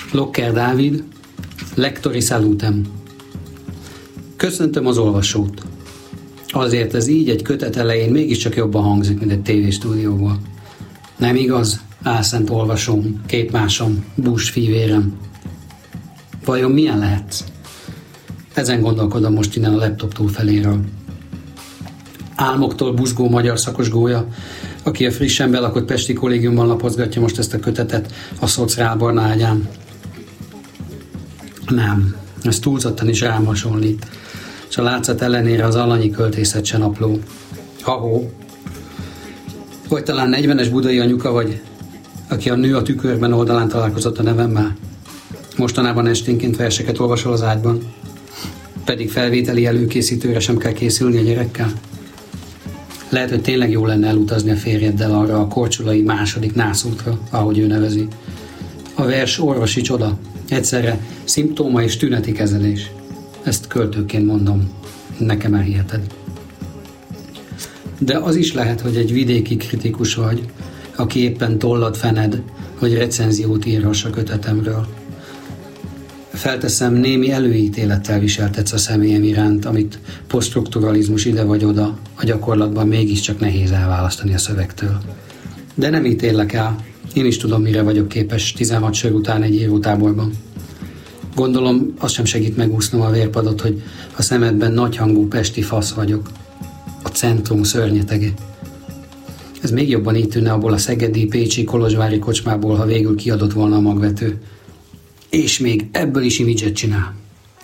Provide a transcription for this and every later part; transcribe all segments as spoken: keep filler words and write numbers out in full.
Locker Dávid, Lectori Salutem. Köszöntöm az olvasót. Azért ez így egy kötet elején mégiscsak jobban hangzik, mint egy tévéstúdióból. Nem igaz? Álszent olvasóm, képmásom, bús fivérem. Vajon milyen lehetsz? Ezen gondolkodom most innen a laptop túlfeléről. Álmoktól buzgó magyar szakos gólya, aki a frissen belakott pesti kollégiumban lapozgatja most ezt a kötetet a szocrál barna ágyán. Nem, ez túlzottan is rám hasonlít, és a látszat ellenére az alanyi költészet se napló. Ha-hó. Vagy talán negyvenes budai anyuka vagy, aki a Nő a tükörben oldalán találkozott a nevemmel. Mostanában esténként verseket olvasol az ágyban, pedig felvételi előkészítőre sem kell készülni a gyerekkel. Lehet, hogy tényleg jó lenne elutazni a férjeddel arra a korcsolai második nászútra, ahogy ő nevezi. A vers orvosi csoda, egyszerre szimptóma és tüneti kezelés. Ezt költőként mondom, nekem elhiheted. De az is lehet, hogy egy vidéki kritikus vagy, aki éppen tollad fened, hogy recenziót írhass a kötetemről. Felteszem, némi előítélettel viseltetsz a személyem iránt, amit posztstrukturalizmus ide vagy oda, a gyakorlatban mégiscsak nehéz elválasztani a szövegtől. De nem ítélek el, én is tudom, mire vagyok képes tizenhat sör után egy írótáborban. Gondolom, az sem segít megúsznom a vérpadot, hogy a szemedben nagyhangú pesti fasz vagyok. A centrum szörnyetege. Ez még jobban így tűnne abból a szegedi, pécsi, kolozsvári kocsmából, ha végül kiadott volna a magvető. És még ebből is imidzset csinál.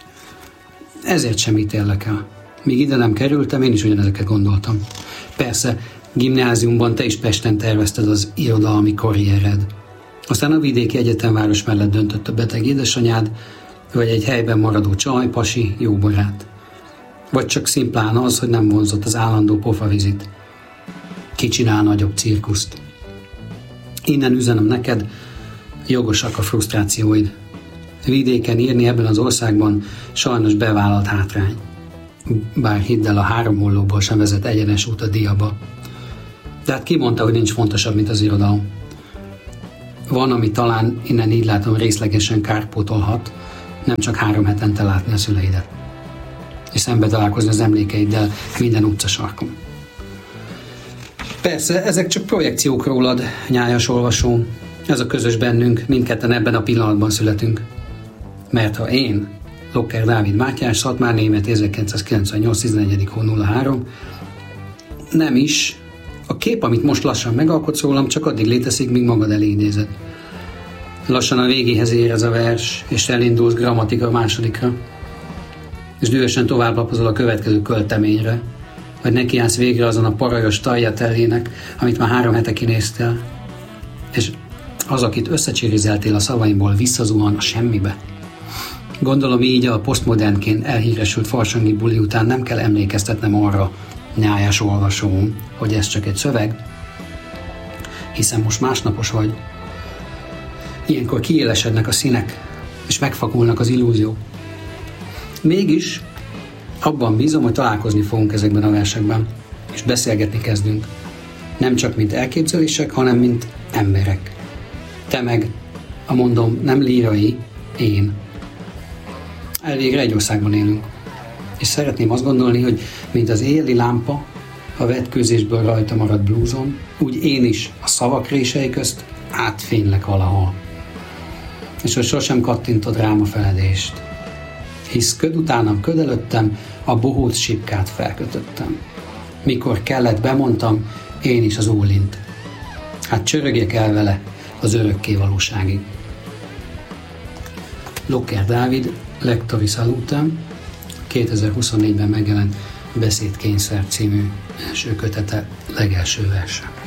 Ezért sem ítélek el. Míg ide nem kerültem, én is ugyanezeket gondoltam. Persze, gimnáziumban te is Pesten tervezted az irodalmi karriered. Aztán a vidéki egyetemváros mellett döntött a beteg édesanyád, vagy egy helyben maradó csaj, pasi, jó barát. Vagy csak szimplán az, hogy nem vonzott az állandó pofavizit. Ki csinál nagyobb cirkuszt. Innen üzenem neked, jogosak a frusztrációid. Vidéken írni ebben az országban sajnos bevállalt hátrány. Bár hidd el, a három hollóból sem vezet egyenes út a diaba. De hát ki mondta, hogy nincs fontosabb, mint az irodalom? Van, ami talán, innen így látom, részlegesen kárpótolhat, nem csak három hetente látni a szüleidet. És szembe találkozni az emlékeiddel minden utcasarkon. Persze, ezek csak projekciók rólad, nyájas olvasó. Ez a közös bennünk, mindketten ebben a pillanatban születünk. Mert ha én, Locker Dávid Mátyás, Szatmár Német, ezerkilencszázkilencvennyolc. tizenegyedik hó nulla három, nem is, a kép, amit most lassan megalkotsz rólam, csak addig létezik, míg magad elé idézed. Lassan a végéhez ér ez a vers, és elindulsz grammatika másodikra. És dühösen továbblapozol a következő költeményre, vagy nekiállsz végre azon a parajos taljatellének, amit már három hete kinéztél, és az, akit összecsirizeltél a szavaimból, visszazuhan a semmibe. Gondolom így a posztmodernként elhíresült farsangi buli után nem kell emlékeztetnem arra, nyájas olvasóm, hogy ez csak egy szöveg, hiszen most másnapos vagy. Ilyenkor kiélesednek a színek, és megfakulnak az illúziók. Mégis abban bízom, hogy találkozni fogunk ezekben a versekben, és beszélgetni kezdünk. Nem csak mint elképzelések, hanem mint emberek. Te meg, a mondom, nem lírai, én. Elvégre egy országban élünk. És szeretném azt gondolni, hogy mint az éjjeli lámpa a vetkőzésből rajta maradt blúzon, úgy én is a szavak rései közt átfénylek valahol. És hogy sosem kattintod rám a feledést. Hisz köd utánam köd előttem, a bohóc sipkát felkötöttem. Mikor kellett, bemondtam, én is az ólint. Hát csörögjek el vele az örökké valóságig. Locker Dávid, Lectori Salutem, kétezer-huszonnégyben megjelent Beszédkényszer című első kötete legelső verse.